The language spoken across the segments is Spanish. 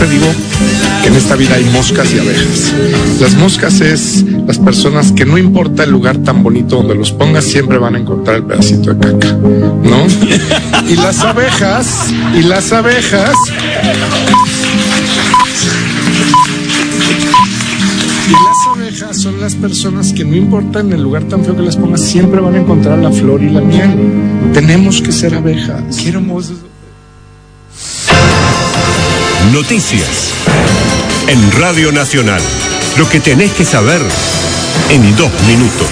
Digo que en esta vida hay moscas y abejas. Las moscas es las personas que no importa el lugar tan bonito donde los pongas, siempre van a encontrar el pedacito de caca, ¿no? Y las abejas son las personas que no importa en el lugar tan feo que les pongas, siempre van a encontrar la flor y la miel. Tenemos que ser abejas. Qué hermoso. Noticias en Radio Nacional. Lo que tenés que saber en 2 minutos.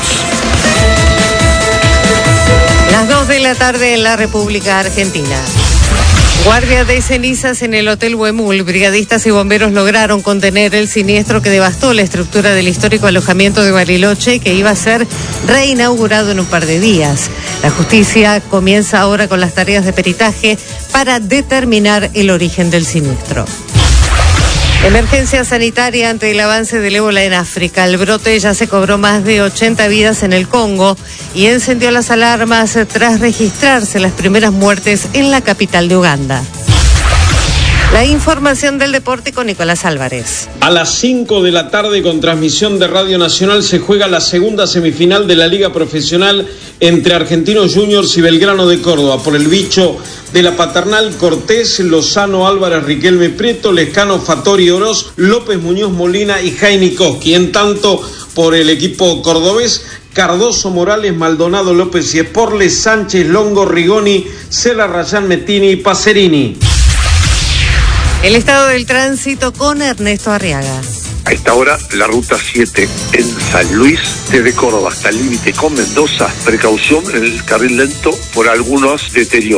Las 2 de la tarde en la República Argentina. Guardia de cenizas en el Hotel Huemul. Brigadistas y bomberos lograron contener el siniestro que devastó la estructura del histórico alojamiento de Bariloche, que iba a ser reinaugurado en un par de días. La justicia comienza ahora con las tareas de peritaje para determinar el origen del siniestro. Emergencia sanitaria ante el avance del ébola en África. El brote ya se cobró más de 80 vidas en el Congo y encendió las alarmas tras registrarse las primeras muertes en la capital de Uganda. La información del deporte con Nicolás Álvarez. A las 5 de la tarde, con transmisión de Radio Nacional, se juega la segunda semifinal de la Liga Profesional entre Argentinos Juniors y Belgrano de Córdoba. Por el bicho de la Paternal, Cortés, Lozano, Álvarez, Riquelme Prieto, Lescano, Fattori, Oroz, López, Muñoz, Molina y Jaime Koski. En tanto, por el equipo cordobés, Cardoso, Morales, Maldonado, López y Esporles, Sánchez, Longo, Rigoni, Cela, Rayán, Mettini y Pacerini. El estado del tránsito con Ernesto Arriaga. A esta hora, la ruta 7 en San Luis, desde Córdoba hasta el límite con Mendoza. Precaución en el carril lento por algunos deterioros.